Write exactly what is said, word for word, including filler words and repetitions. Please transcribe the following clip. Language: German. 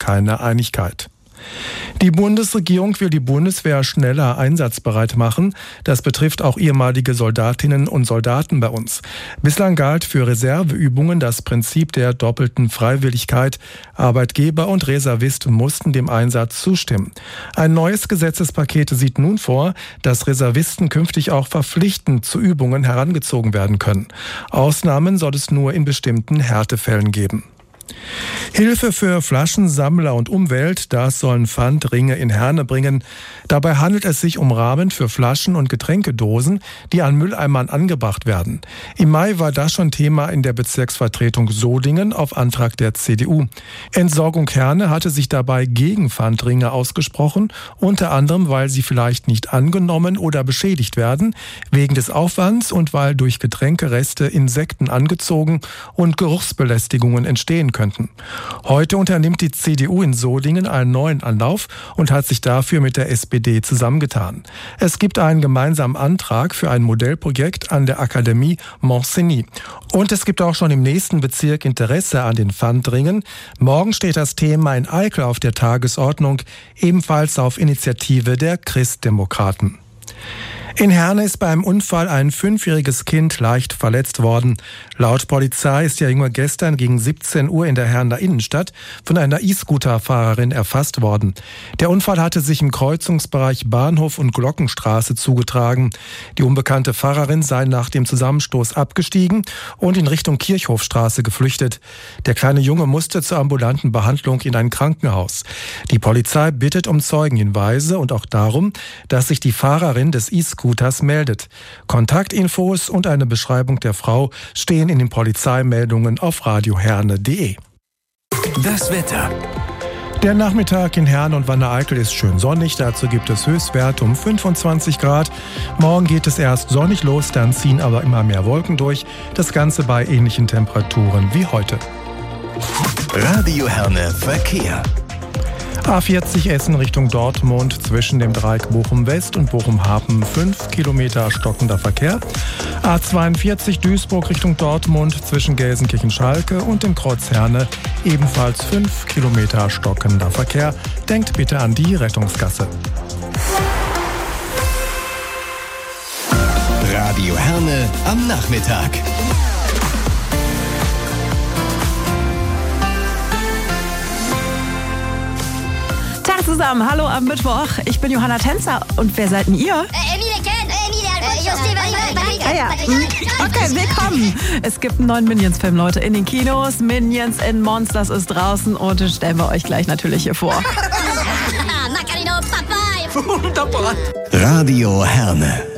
keine Einigkeit. Die Bundesregierung will die Bundeswehr schneller einsatzbereit machen. Das betrifft auch ehemalige Soldatinnen und Soldaten bei uns. Bislang galt für Reserveübungen das Prinzip der doppelten Freiwilligkeit. Arbeitgeber und Reservisten mussten dem Einsatz zustimmen. Ein neues Gesetzespaket sieht nun vor, dass Reservisten künftig auch verpflichtend zu Übungen herangezogen werden können. Ausnahmen soll es nur in bestimmten Härtefällen geben. Hilfe für Flaschensammler und Umwelt, das sollen Pfandringe in Herne bringen. Dabei handelt es sich um Rahmen für Flaschen und Getränkedosen, die an Mülleimern angebracht werden. Im Mai war das schon Thema in der Bezirksvertretung Solingen auf Antrag der C D U. Entsorgung Herne hatte sich dabei gegen Pfandringe ausgesprochen, unter anderem, weil sie vielleicht nicht angenommen oder beschädigt werden, wegen des Aufwands und weil durch Getränkereste Insekten angezogen und Geruchsbelästigungen entstehen können. Könnten. Heute unternimmt die C D U in Solingen einen neuen Anlauf und hat sich dafür mit der S P D zusammengetan. Es gibt einen gemeinsamen Antrag für ein Modellprojekt an der Akademie Montcenis. Und es gibt auch schon im nächsten Bezirk Interesse an den Pfandringen. Morgen steht das Thema in Eickel auf der Tagesordnung, ebenfalls auf Initiative der Christdemokraten. In Herne ist beim Unfall ein fünfjähriges Kind leicht verletzt worden. Laut Polizei ist der Junge gestern gegen siebzehn Uhr in der Herner Innenstadt von einer E-Scooter-Fahrerin erfasst worden. Der Unfall hatte sich im Kreuzungsbereich Bahnhof und Glockenstraße zugetragen. Die unbekannte Fahrerin sei nach dem Zusammenstoß abgestiegen und in Richtung Kirchhofstraße geflüchtet. Der kleine Junge musste zur ambulanten Behandlung in ein Krankenhaus. Die Polizei bittet um Zeugenhinweise und auch darum, dass sich die Fahrerin des E-Scooters meldet. Kontaktinfos und eine Beschreibung der Frau stehen in den Polizeimeldungen auf radioherne punkt de. Das Wetter. Der Nachmittag in Herne und Wanne-Eickel ist schön sonnig. Dazu gibt es Höchstwerte um fünfundzwanzig Grad. Morgen geht es erst sonnig los, dann ziehen aber immer mehr Wolken durch. Das Ganze bei ähnlichen Temperaturen wie heute. Radio Herne Verkehr. A vierzig Essen Richtung Dortmund zwischen dem Dreieck Bochum-West und Bochum-Hafen fünf Kilometer stockender Verkehr. A zweiundvierzig Duisburg Richtung Dortmund zwischen Gelsenkirchen-Schalke und dem Kreuz Herne ebenfalls fünf Kilometer stockender Verkehr. Denkt bitte an die Rettungsgasse. Radio Herne am Nachmittag. Zusammen, hallo am Mittwoch. Ich bin Johanna Tänzer. Und wer seid denn ihr? Äh, Emilie Ken, äh, Emilie, Ah ja. Okay, willkommen. Es gibt einen neuen Minions-Film, Leute, in den Kinos. Minions in Monsters ist draußen und den stellen wir euch gleich natürlich hier vor. Radio Herne.